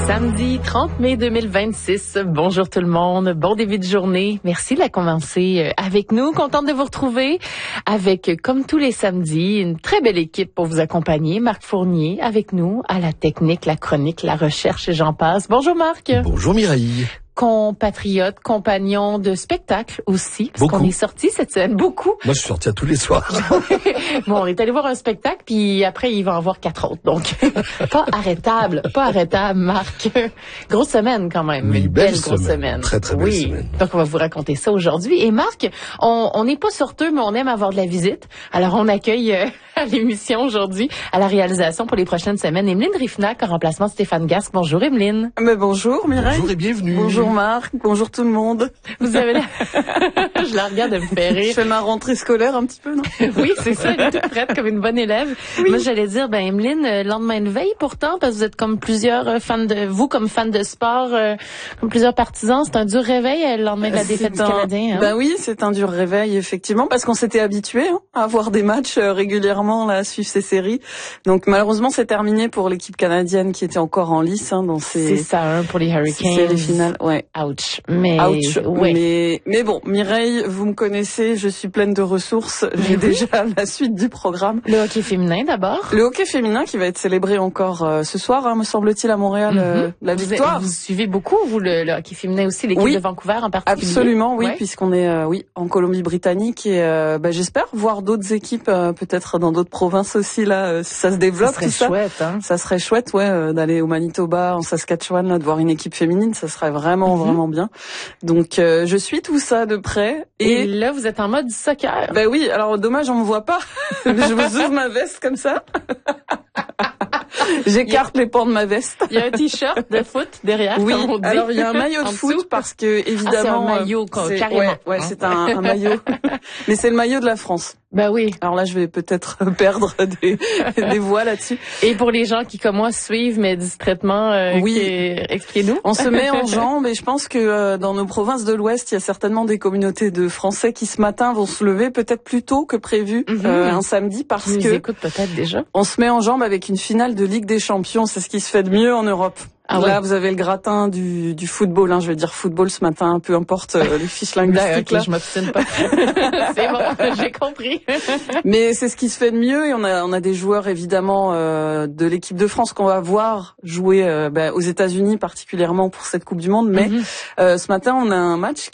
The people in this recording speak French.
Samedi 30 mai 2026. Bonjour tout le monde. Bon début de journée. Merci de la commencer avec nous. Contente de vous retrouver avec, comme tous les samedis, une très belle équipe pour vous accompagner. Marc Fournier avec nous à la technique, la chronique, la recherche et j'en passe. Bonjour Marc. Bonjour Mireille. Compatriote, compagnon de spectacle aussi, parce qu'on est sorti cette semaine beaucoup. Moi, je suis sorti à tous les soirs. Bon, on est allé voir un spectacle, puis après, il va en voir 4 autres. Donc, pas arrêtable, Marc. Grosse semaine quand même. Oui, une belle grosse semaine. Très, très belle semaine. Donc, on va vous raconter ça aujourd'hui. Et Marc, on n'est pas sorteux, mais on aime avoir de la visite. Alors, on accueille à l'émission aujourd'hui, à la réalisation pour les prochaines semaines, Emeline Rifnac, en remplacement de Stéphane Gasque. Bonjour, Emeline. Mais bonjour, Mireille. Bonjour et bienvenue. Bonjour Marc, bonjour tout le monde. Vous avez je la regarde, elle me fait rire. Je fais ma rentrée scolaire un petit peu, non? Oui, c'est ça, elle est toute prête comme une bonne élève. Oui. Moi, j'allais dire, Emeline, lendemain de veille pourtant, parce que vous êtes comme plusieurs fans comme fans de sport, comme plusieurs partisans, c'est un dur réveil le lendemain de la défaite du Canadien. Hein? Oui, c'est un dur réveil, effectivement, parce qu'on s'était habitué à voir des matchs régulièrement, là, à suivre ces séries. Donc malheureusement, c'est terminé pour l'équipe canadienne qui était encore en lice dans ces... C'est ça, pour les Hurricanes. Séries finales, ouais. Ouch. Ouch. Ouais. Mais bon, Mireille, vous me connaissez, je suis pleine de ressources. J'ai déjà la suite du programme. Le hockey féminin d'abord. Le hockey féminin qui va être célébré encore ce soir, me semble-t-il, à Montréal, la victoire. Vous suivez beaucoup, vous, le hockey féminin aussi, l'équipe de Vancouver en particulier. Absolument, oui, puisqu'on est en Colombie-Britannique et j'espère voir d'autres équipes peut-être dans d'autres provinces aussi là, si ça se développe. Ça serait chouette, hein. Ça serait chouette, d'aller au Manitoba, en Saskatchewan, là, de voir une équipe féminine, ça serait vraiment bien. Donc je suis tout ça de près et là vous êtes en mode soccer. Oui, alors dommage on me voit pas. Je vous ouvre ma veste comme ça. J'écarte les pans de ma veste. Il y a un t-shirt de foot derrière, oui, comme on dit. Alors il y a un maillot de foot parce que évidemment c'est un maillot carrément. Ouais, c'est un maillot. Mais c'est le maillot de la France. Oui. Alors là, je vais peut-être perdre des voix là-dessus. Et pour les gens qui, comme moi, suivent, mais distraitement, expliquez-nous. On se met en jambes et je pense que dans nos provinces de l'Ouest, il y a certainement des communautés de Français qui ce matin vont se lever peut-être plus tôt que prévu un samedi parce que... Ils écoutent peut-être déjà. On se met en jambes avec une finale de Ligue des Champions. C'est ce qui se fait de mieux en Europe. Là, vous avez le gratin du football. Je vais dire football ce matin, peu importe les fiches linguistiques. Là, je m'obstine pas. C'est bon, j'ai compris. Mais c'est ce qui se fait de mieux et on a des joueurs évidemment de l'équipe de France qu'on va voir jouer aux États-Unis particulièrement pour cette Coupe du Monde. Mais ce matin, on a un match